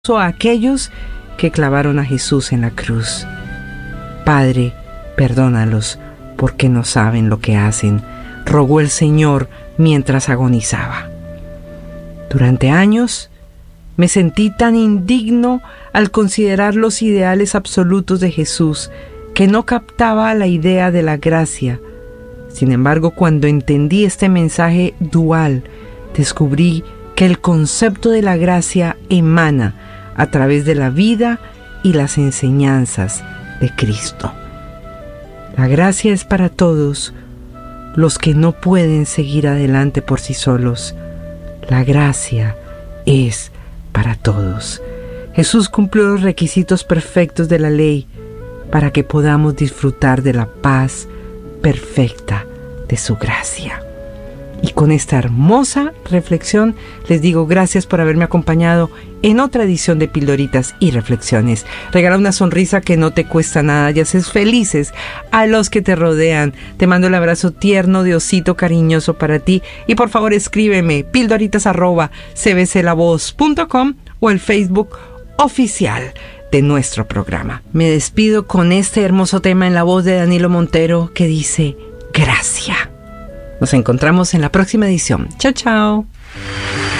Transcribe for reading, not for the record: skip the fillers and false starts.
a aquellos que clavaron a Jesús en la cruz. Padre, perdónalos, porque no saben lo que hacen, rogó el Señor mientras agonizaba. Durante años me sentí tan indigno al considerar los ideales absolutos de Jesús que no captaba la idea de la gracia. Sin embargo, cuando entendí este mensaje dual, descubrí que el concepto de la gracia emana a través de la vida y las enseñanzas de Cristo. La gracia es para todos los que no pueden seguir adelante por sí solos. La gracia es para todos. Jesús cumplió los requisitos perfectos de la ley para que podamos disfrutar de la paz perfecta de su gracia. Y con esta hermosa reflexión les digo gracias por haberme acompañado en otra edición de Pildoritas y Reflexiones. Regala una sonrisa que no te cuesta nada y haces felices a los que te rodean. Te mando el abrazo tierno de osito cariñoso para ti y por favor escríbeme pildoritas@cbclavoz.com o el Facebook oficial de nuestro programa. Me despido con este hermoso tema en la voz de Danilo Montero que dice Gracia. Nos encontramos en la próxima edición. Chao, chao.